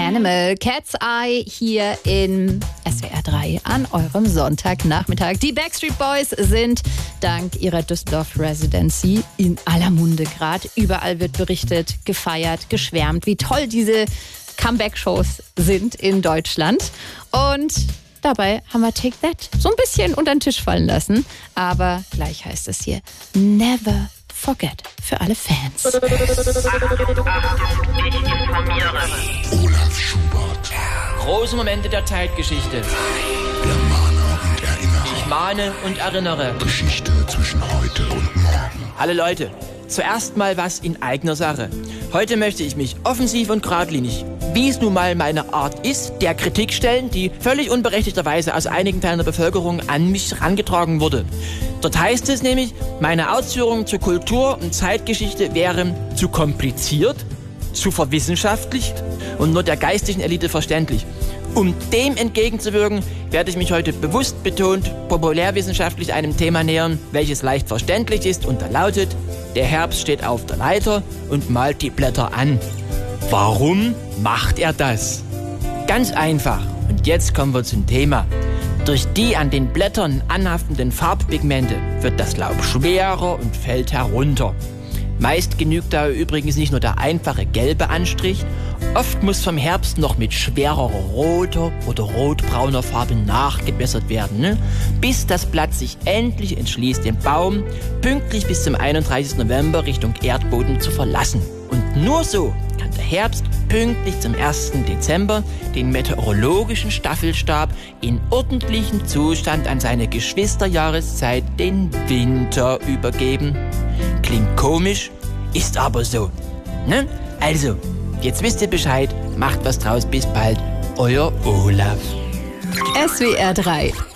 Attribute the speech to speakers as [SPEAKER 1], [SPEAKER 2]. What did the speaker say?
[SPEAKER 1] Animal, Cat's Eye hier in SWR 3 an eurem Sonntagnachmittag. Die Backstreet Boys sind dank ihrer Düsseldorf-Residency in aller Munde gerade. Überall wird berichtet, gefeiert, geschwärmt, wie toll diese Comeback-Shows sind in Deutschland. Und dabei haben wir Take That so ein bisschen unter den Tisch fallen lassen. Aber gleich heißt es hier, never forget, für alle Fans.
[SPEAKER 2] Olaf Schubert.
[SPEAKER 3] Große Momente der Zeitgeschichte.
[SPEAKER 2] Der Mahner und Erinnerer.
[SPEAKER 3] Ich mahne und erinnere.
[SPEAKER 2] Geschichte zwischen heute und morgen.
[SPEAKER 3] Hallo Leute, zuerst mal was in eigener Sache. Heute möchte ich mich offensiv und geradlinig, wie es nun mal meine Art ist, der Kritik stellen, die völlig unberechtigterweise aus einigen Teilen der Bevölkerung an mich herangetragen wurde. Dort heißt es nämlich, meine Ausführungen zur Kultur- und Zeitgeschichte wären zu kompliziert, zu verwissenschaftlicht und nur der geistigen Elite verständlich. Um dem entgegenzuwirken, werde ich mich heute bewusst betont populärwissenschaftlich einem Thema nähern, welches leicht verständlich ist und da lautet: Der Herbst steht auf der Leiter und malt die Blätter an. Warum macht er das? Ganz einfach. Und jetzt kommen wir zum Thema. Durch die an den Blättern anhaftenden Farbpigmente wird das Laub schwerer und fällt herunter. Meist genügt da übrigens nicht nur der einfache gelbe Anstrich, oft muss vom Herbst noch mit schwerer roter oder rotbrauner Farbe nachgebessert werden, bis das Blatt sich endlich entschließt, den Baum pünktlich bis zum 31. November Richtung Erdboden zu verlassen. Und nur so kann der Herbst pünktlich zum 1. Dezember den meteorologischen Staffelstab in ordentlichem Zustand an seine Geschwisterjahreszeit, den Winter, übergeben. Klingt komisch, ist aber so. Ne? Also, jetzt wisst ihr Bescheid, macht was draus, bis bald, euer Olaf.
[SPEAKER 1] SWR 3